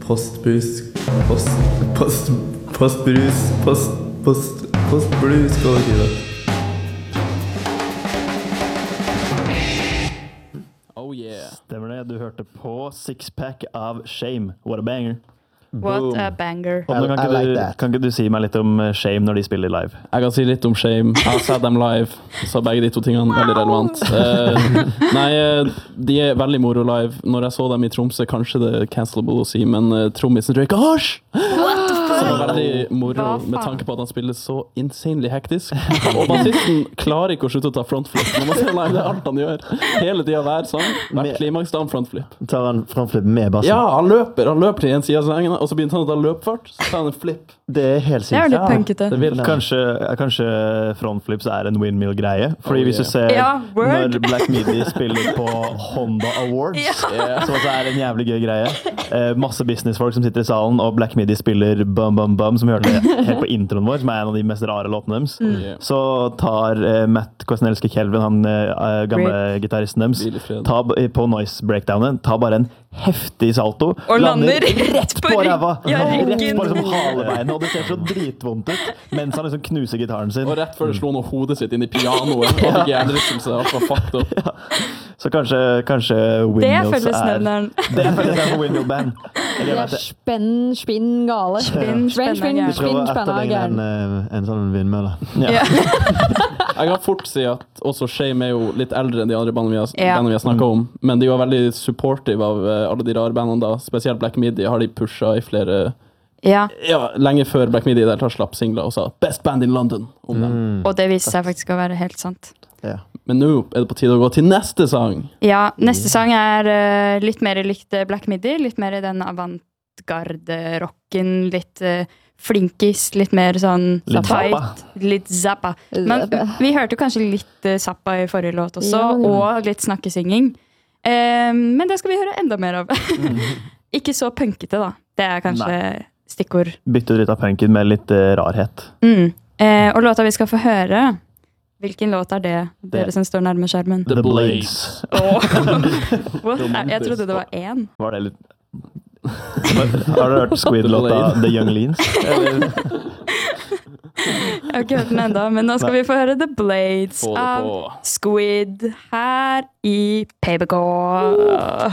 Postbrus kollektivet. Oh yeah. Stemmer det, du hørte på Sixpack av Shame. What a banger. What Boom. a banger. Og nå I like that. kan ikke du si meg litt om Shame når de spiller live? Jeg kan si litt om Shame. Jeg har sett dem live, så begge de to tingene er veldig relevant. De er veldig moro live. Når jeg så dem i Tromsø, kanskje det er cancelable å si, men trommisen Drake Gosh! Så det var veldig moro Hva faen? med tanke på at han spiller så insanely hektisk. Og bassisten klarer ikke å slutte å ta frontflip. Når man ser live, det er alt han gjør. Hele tiden hver sang. Hvert klimaks da han frontflip. Tar han frontflip med bassen? Ja, han løper til en side av sangen, og så begynner han å ta løpfart, så tar han en flip. Det er helt Det er sykt. litt punkete. Det vil Kanskje frontflips er en windmill-greie. Fordi hvis du ser Ja, word. når Black Midi spiller på Honda Awards, som også er en jævlig gøy greie, masse businessfolk som sitter i salen, og Black Midi spiller Bum Bum Bum, som vi hørte helt på introen vår, som er en av de mest rare låtene deres. Så tar Matt Kwasniewski Kelvin, han gamle gitaristen deres, Hvil i fred. på noise breakdownen, tar bare en heftig salto, Og lander rett på ræva! Ja, Rett ryggen. på liksom halebeinet, og det ser så dritvondt ut, mens han liksom knuser gitaren sin. Og rett før det slo noe hodet sitt inn i pianoet, og fikk hjernerystelse, alt var fucked up. Så kanskje Det er Windmills fellesnevneren. Det er fellesnevneren for Windmill Band. Det er spinn gale. Spinn, Spinn, spinn, Du prøver å spenna etterligne gæren. en sånn vindmølle. Ja. Jeg kan fort si at også Shame er jo litt eldre enn de andre bandene vi Ja. har snakket om, men de var veldig supportive av alle de rare bandene da, spesielt Black Midi har de pushet i flere, Ja, lenge før Black Midi der tar slapp singler og sa Best Band in London om dem. og det viste seg faktisk å være helt sant. Ja. Men nå er det på tide å gå til neste sang. Ja, neste sang er litt mer likt Black Midi, litt mer i den avantgarde-rocken, litt flinkis, litt mer sånn Litt tight, Zappa. litt Zappa. Men vi hørte jo kanskje litt Zappa i forrige låt også, Ja. og litt snakkesinging. Men det skal vi høre enda mer av. Ikke så punkete da, det er kanskje stikkord. Bytte ut litt av punken med litt rarhet. Og låta vi skal få høre, hvilken låt er det, dere som står nærme skjermen? The Blades. Åh. What? Jeg trodde det var én. Var det litt... Har du hørt Squid-låta The Young Leans? Eller? Jeg har ikke hørt den enda, men nå skal vi få høre The Blades Få det av på. Squid her i PBK.